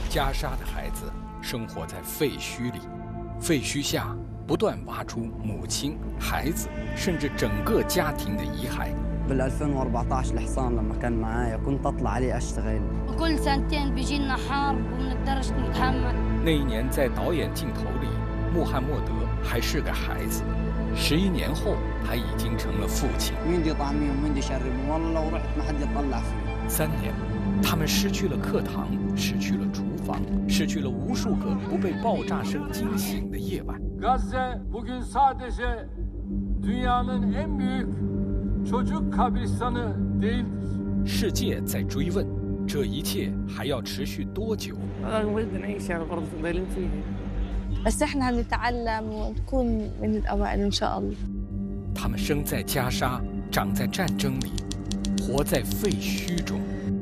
加沙的孩子生活在废墟里，废墟下不断挖出母亲、孩子，甚至整个家庭的遗骸。 بال 2014 الحصان لما كان معايا كنت اطلع عليه اشتغل. وكل سنتين بيجينا حرب وما نقدرش نتحمل. 那一年在导演镜头里，穆罕默德还是个孩子，11年后他已经成了父亲。3年，他们失去了课堂，失去了厨房，失去了无数个不被爆炸声惊醒的夜晚。 Gazze bugün sadece dünyanın en büyük çocuk kabristanı değildir. 世界在追问，这一切还要持续多久？ بس احنا هنتعلم ونكون من الأوائل إن شاء الله. 他们生在加沙，长在战争里，活在废墟中。